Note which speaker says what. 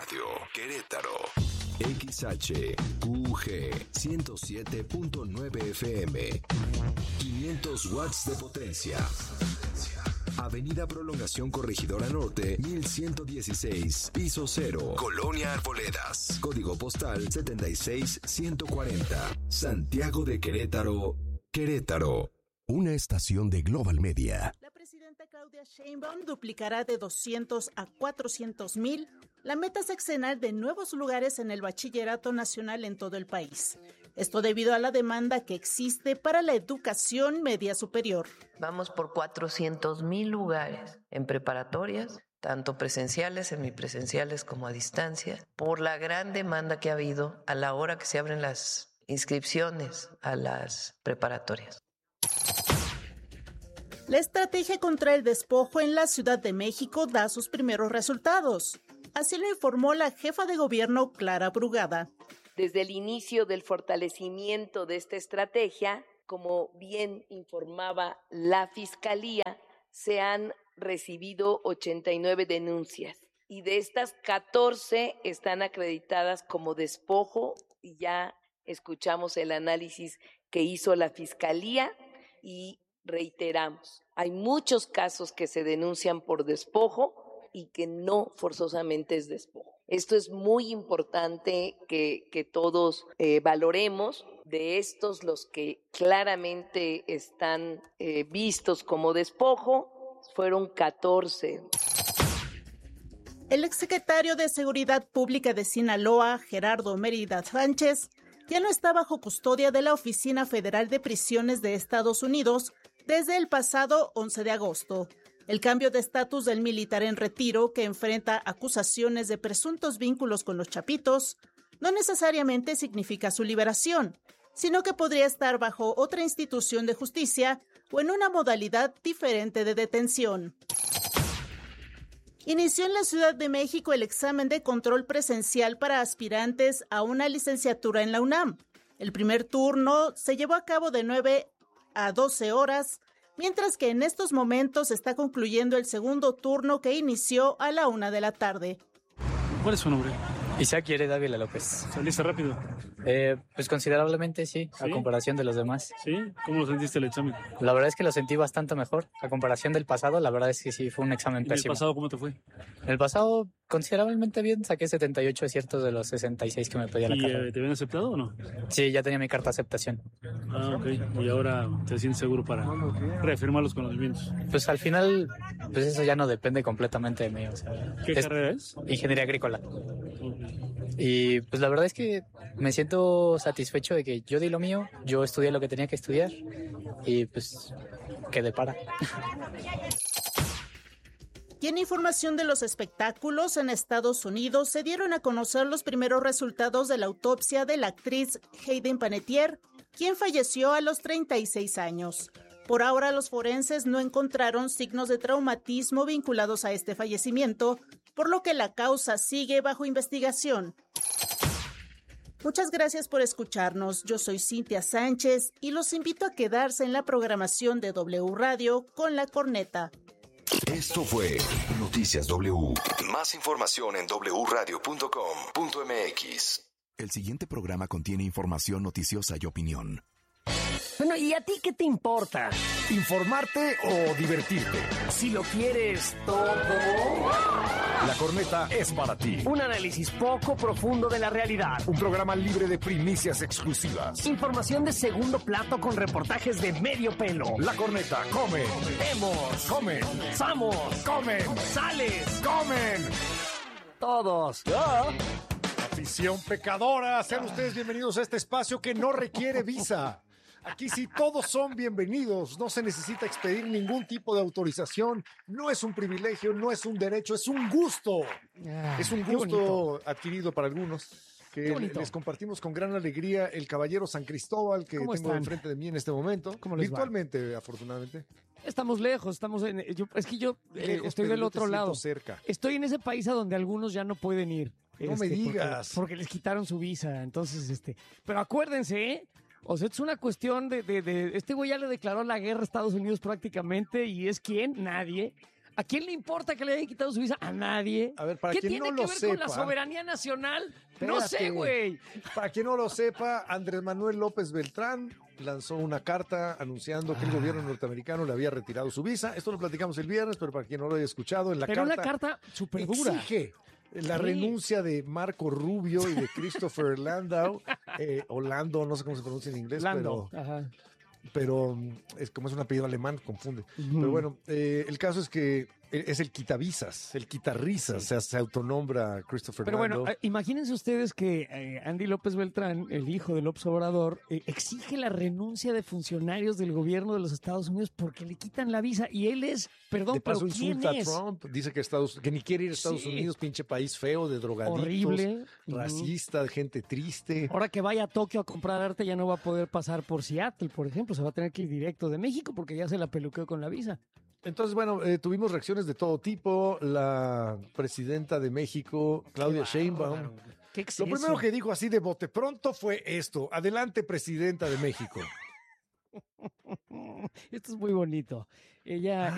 Speaker 1: Radio, Querétaro. XHQG 107.9 FM. 500 watts de potencia. Avenida Prolongación Corregidora Norte, 1116, piso 0, Colonia Arboledas. Código postal 76140. Santiago de Querétaro, Querétaro. Una estación de Global Media.
Speaker 2: La presidenta Claudia Sheinbaum duplicará de 200 a 400,000 la meta sexenal de nuevos lugares en el bachillerato nacional en todo el país. Esto debido a la demanda que existe para la educación media superior.
Speaker 3: Vamos por 400,000 lugares en preparatorias, tanto presenciales, semipresenciales como a distancia, por la gran demanda que ha habido a la hora que se abren las inscripciones a las preparatorias.
Speaker 2: La estrategia contra el despojo en la Ciudad de México da sus primeros resultados. Así lo informó la jefa de gobierno, Clara Brugada.
Speaker 4: Desde el inicio del fortalecimiento de esta estrategia, como bien informaba la Fiscalía, se han recibido 89 denuncias y de estas 14 están acreditadas como despojo y ya escuchamos el análisis que hizo la Fiscalía y reiteramos, hay muchos casos que se denuncian por despojo y que no forzosamente es despojo. Esto es muy importante que todos valoremos. De estos, los que claramente están vistos como despojo, fueron 14.
Speaker 2: El exsecretario de Seguridad Pública de Sinaloa, Gerardo Mérida Sánchez, ya no está bajo custodia de la Oficina Federal de Prisiones de Estados Unidos desde el pasado 11 de agosto. El cambio de estatus del militar en retiro, que enfrenta acusaciones de presuntos vínculos con los Chapitos, no necesariamente significa su liberación, sino que podría estar bajo otra institución de justicia o en una modalidad diferente de detención. Inició en la Ciudad de México el examen de control presencial para aspirantes a una licenciatura en la UNAM. El primer turno se llevó a cabo de 9 a 12 horas, mientras que en estos momentos está concluyendo el segundo turno que inició a la 1 de la tarde.
Speaker 5: ¿Cuál es su nombre?
Speaker 6: Isaac Yere Dávila López.
Speaker 5: ¿Saliste rápido?
Speaker 6: Pues considerablemente sí, a comparación de los demás.
Speaker 5: ¿Sí? ¿Cómo lo sentiste el examen?
Speaker 6: La verdad es que lo sentí bastante mejor. A comparación del pasado, la verdad es que sí, fue un examen pésimo.
Speaker 5: ¿El pasado cómo te fue?
Speaker 6: El pasado, considerablemente bien. Saqué 78 aciertos de los 66 que me pedía la carrera.
Speaker 5: ¿Y te habían aceptado o no?
Speaker 6: Sí, ya tenía mi carta de aceptación.
Speaker 5: Ah, ok. ¿Y ahora te sientes seguro para reafirmar los conocimientos?
Speaker 6: Pues al final, pues eso ya no depende completamente de mí. O sea,
Speaker 5: ¿Qué carrera es?
Speaker 6: Ingeniería agrícola.
Speaker 5: Okay.
Speaker 6: Y pues la verdad es que me siento satisfecho de que yo di lo mío, yo estudié lo que tenía que estudiar y pues quedé para.
Speaker 2: Y en información de los espectáculos, en Estados Unidos se dieron a conocer los primeros resultados de la autopsia de la actriz Hayden Panettiere, quien falleció a los 36 años. Por ahora, los forenses no encontraron signos de traumatismo vinculados a este fallecimiento, por lo que la causa sigue bajo investigación. Muchas gracias por escucharnos. Yo soy Cintia Sánchez y los invito a quedarse en la programación de W Radio con La Corneta.
Speaker 1: Esto fue Noticias W. Más información en wradio.com.mx. El siguiente programa contiene información noticiosa y opinión.
Speaker 7: Bueno, ¿y a ti qué te importa?
Speaker 8: ¿Informarte o divertirte?
Speaker 7: Si lo quieres todo...
Speaker 8: La Corneta es para ti.
Speaker 7: Un análisis poco profundo de la realidad.
Speaker 8: Un programa libre de primicias exclusivas.
Speaker 7: Información de segundo plato con reportajes de medio pelo.
Speaker 8: La Corneta, come.
Speaker 7: Vemos.
Speaker 8: Comen.
Speaker 7: Samos.
Speaker 8: Comen.
Speaker 7: Sales.
Speaker 8: Comen.
Speaker 7: Todos.
Speaker 8: Afición pecadora, sean ustedes bienvenidos a este espacio que no requiere visa. Aquí sí todos son bienvenidos, no se necesita expedir ningún tipo de autorización, no es un privilegio, no es un derecho, es un gusto. Es un gusto adquirido para algunos que les compartimos con gran alegría el caballero San Cristóbal que tengo enfrente de mí en este momento, virtualmente afortunadamente.
Speaker 9: Estamos lejos, estamos en... Yo estoy del otro lado.
Speaker 8: Cerca.
Speaker 9: Estoy en ese país a donde algunos ya no pueden ir.
Speaker 8: No me digas.
Speaker 9: Porque les quitaron su visa, entonces, Pero acuérdense, ¿eh? O sea, es una cuestión de este güey ya le declaró la guerra a Estados Unidos prácticamente, y ¿es quién? Nadie. ¿A quién le importa que le hayan quitado su visa? A nadie.
Speaker 8: A ver, para
Speaker 9: ¿Qué
Speaker 8: quien
Speaker 9: tiene
Speaker 8: no
Speaker 9: que
Speaker 8: lo
Speaker 9: ver
Speaker 8: sepa,
Speaker 9: con la soberanía nacional? No sé,
Speaker 8: espérate.
Speaker 9: güey.
Speaker 8: Para quien no lo sepa, Andrés Manuel López Beltrán lanzó una carta anunciando que el gobierno norteamericano le había retirado su visa. Esto lo platicamos el viernes, pero para quien no lo haya escuchado, en la
Speaker 9: Pero
Speaker 8: carta
Speaker 9: una carta súper dura.
Speaker 8: exige la
Speaker 9: Sí.
Speaker 8: renuncia de Marco Rubio y de Christopher Landau, Orlando, no sé cómo se pronuncia en inglés,
Speaker 9: Lando. Ajá.
Speaker 8: pero es como es un apellido alemán, confunde. Pero bueno, el caso es que es el quitavisas, el quitarrisas, se autonombra Christopher
Speaker 9: Pero
Speaker 8: Landau.
Speaker 9: bueno, imagínense ustedes que Andy López Beltrán, el hijo de López Obrador, exige la renuncia de funcionarios del gobierno de los Estados Unidos porque le quitan la visa. Y él es, perdón,
Speaker 8: de paso
Speaker 9: pero ¿quién
Speaker 8: insulta a
Speaker 9: es?
Speaker 8: Trump, dice que ni quiere ir a Estados
Speaker 9: Sí.
Speaker 8: Unidos, pinche país feo, de drogadictos,
Speaker 9: Horrible.
Speaker 8: racista, de gente triste.
Speaker 9: Ahora que vaya a Tokio a comprar arte ya no va a poder pasar por Seattle, por ejemplo. Se va a tener que ir directo de México porque ya se la peluqueó con la visa.
Speaker 8: Entonces, bueno, tuvimos reacciones de todo tipo. La presidenta de México, Claudia Sheinbaum,
Speaker 9: ¿Qué
Speaker 8: lo
Speaker 9: exceso?
Speaker 8: primero que dijo así de bote pronto fue esto: adelante, presidenta de México.
Speaker 9: Esto es muy bonito. Ella